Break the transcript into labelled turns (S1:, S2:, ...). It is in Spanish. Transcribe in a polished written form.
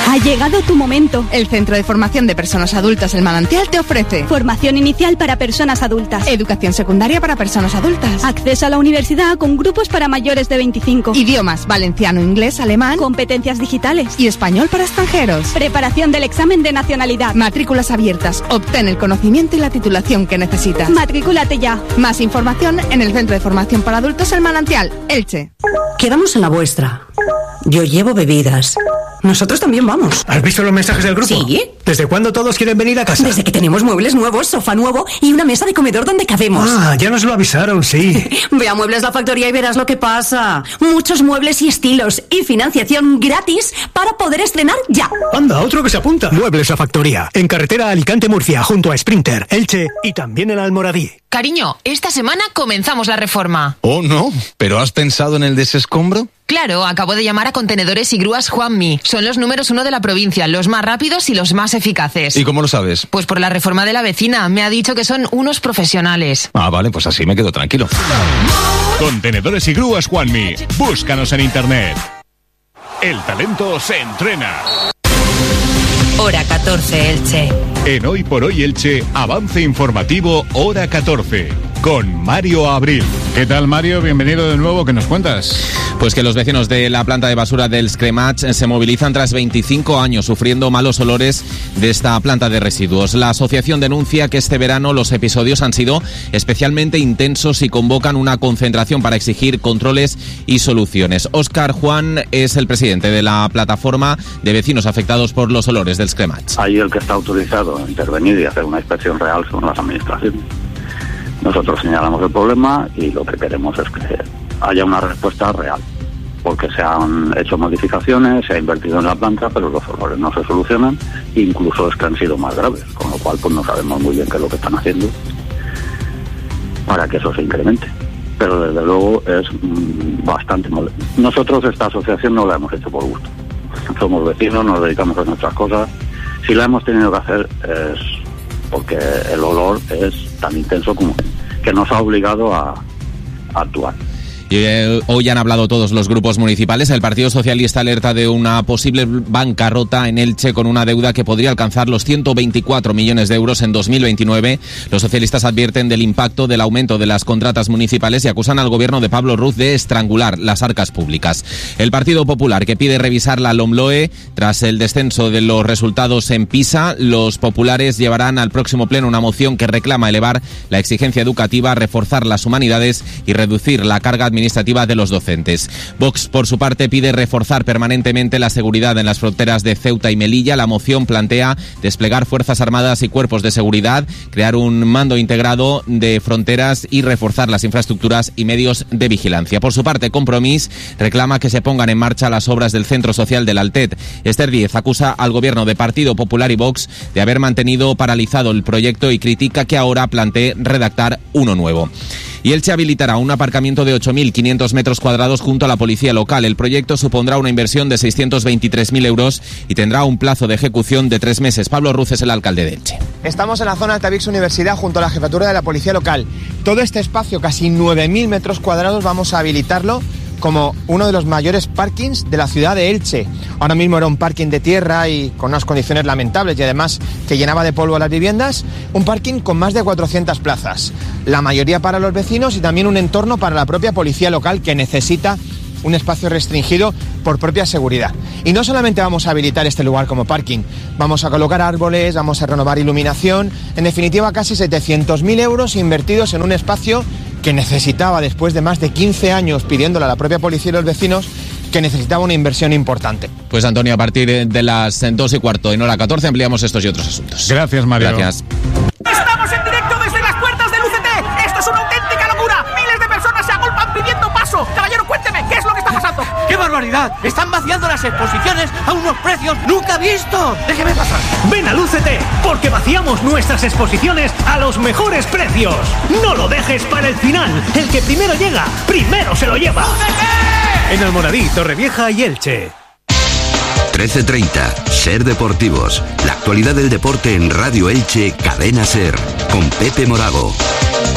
S1: Ha llegado tu momento.
S2: El Centro de Formación de Personas Adultas El Manantial te ofrece
S1: formación inicial para personas adultas,
S2: educación secundaria para personas adultas,
S1: acceso a la universidad con grupos para mayores de 25,
S2: idiomas valenciano, inglés, alemán,
S1: competencias digitales
S2: y español para extranjeros,
S1: preparación del examen de nacionalidad,
S2: matrículas abiertas. Obtén el conocimiento y la titulación que necesitas.
S1: Matricúlate ya.
S2: Más información en el Centro de Formación para Adultos El Manantial, Elche.
S3: Quedamos en la vuestra. Yo llevo bebidas. Nosotros también vamos.
S4: ¿Has visto los mensajes del grupo?
S3: Sí.
S4: ¿Desde cuándo todos quieren venir a casa?
S3: Desde que tenemos muebles nuevos, sofá nuevo y una mesa de comedor donde cabemos.
S4: Ah, ya nos lo avisaron, sí.
S3: Ve a Muebles La Factoría y verás lo que pasa. Muchos muebles y estilos y financiación gratis para poder estrenar ya.
S4: Anda, otro que se apunta. Muebles La Factoría, en carretera Alicante-Murcia, junto a Sprinter, Elche y también en Almoradí.
S5: Cariño, esta semana comenzamos la reforma.
S6: Oh, no, ¿pero has pensado en el desescombro?
S5: Claro, acabo de llamar a Contenedores y Grúas Juanmi. Son los números 1 de la provincia, los más rápidos y los más eficaces.
S6: ¿Y cómo lo sabes?
S5: Pues por la reforma de la vecina. Me ha dicho que son unos profesionales.
S6: Ah, vale, pues así me quedo tranquilo.
S7: Contenedores y Grúas Juanmi. Búscanos en internet. El talento se entrena.
S8: Hora 14, Elche.
S7: En Hoy por Hoy Elche, avance informativo Hora 14, con Mario Abril.
S9: ¿Qué tal, Mario? Bienvenido de nuevo. ¿Qué nos cuentas?
S10: Pues que los vecinos de la planta de basura del Scremach se movilizan tras 25 años sufriendo malos olores de esta planta de residuos. La asociación denuncia que este verano los episodios han sido especialmente intensos y convocan una concentración para exigir controles y soluciones. Óscar Juan es el presidente de la plataforma de vecinos afectados por los olores del Scremach.
S11: Ahí el que está autorizado a intervenir y hacer una inspección real son las administraciones. Nosotros señalamos el problema y lo que queremos es que haya una respuesta real, porque se han hecho modificaciones, se ha invertido en la planta, pero los olores no se solucionan, incluso es que han sido más graves, con lo cual pues no sabemos muy bien qué es lo que están haciendo para que eso se incremente. Pero desde luego es bastante molesto. Nosotros esta asociación no la hemos hecho por gusto. Somos vecinos, nos dedicamos a nuestras cosas. Si la hemos tenido que hacer es porque el olor es tan intenso como que nos ha obligado a actuar.
S10: Y hoy han hablado todos los grupos municipales. El Partido Socialista alerta de una posible bancarrota en Elche con una deuda que podría alcanzar los 124 millones de euros en 2029. Los socialistas advierten del impacto del aumento de las contratas municipales y acusan al gobierno de Pablo Ruz de estrangular las arcas públicas. El Partido Popular, que pide revisar la LOMLOE tras el descenso de los resultados en PISA, los populares llevarán al próximo pleno una moción que reclama elevar la exigencia educativa, reforzar las humanidades y reducir la carga administrativa de los docentes. Vox, por su parte, pide reforzar permanentemente la seguridad en las fronteras de Ceuta y Melilla. La moción plantea desplegar fuerzas armadas y cuerpos de seguridad, crear un mando integrado de fronteras y reforzar las infraestructuras y medios de vigilancia. Por su parte, Compromís reclama que se pongan en marcha las obras del Centro Social del Altet. Esther Díez acusa al gobierno de Partido Popular y Vox de haber mantenido paralizado el proyecto y critica que ahora plantee redactar uno nuevo. Y Elche habilitará un aparcamiento de 8.500 metros cuadrados junto a la policía local. El proyecto supondrá una inversión de 623.000 euros y tendrá un plazo de ejecución de 3 meses. Pablo Ruz es el alcalde de Elche.
S12: Estamos en la zona de Altavix Universidad junto a la jefatura de la policía local. Todo este espacio, casi 9.000 metros cuadrados, vamos a habilitarlo como uno de los mayores parkings de la ciudad de Elche. Ahora mismo era un parking de tierra y con unas condiciones lamentables y además que llenaba de polvo las viviendas. Un parking con más de 400 plazas, la mayoría para los vecinos y también un entorno para la propia policía local que necesita un espacio restringido por propia seguridad. Y no solamente vamos a habilitar este lugar como parking, vamos a colocar árboles, vamos a renovar iluminación, en definitiva casi 700.000 euros invertidos en un espacio que necesitaba, después de más de 15 años pidiéndole a la propia policía y los vecinos, que necesitaba una inversión importante.
S10: Pues Antonio, a partir de las 2:15 en hora 14 ampliamos estos y otros asuntos.
S9: Gracias, Mario.
S10: Gracias.
S13: ¡Estamos en directo desde las puertas del UCT! ¡Esto es una auténtica locura! ¡Miles de personas se agolpan pidiendo paso! Caballero, cuénteme, ¿qué es lo que está pasando?
S14: ¡Qué barbaridad! Están vaciando las exposiciones a unos precios nunca vistos. Déjeme pasar.
S15: Ven al UCT, porque vaciamos nuestras exposiciones a los mejores precios. No lo dejes para el final. El que primero llega, primero se lo lleva.
S13: ¡UCT!
S15: En Almoradí, Torrevieja y Elche.
S16: 13:30, Ser Deportivos. La actualidad del deporte en Radio Elche, Cadena Ser, con Pepe Morago.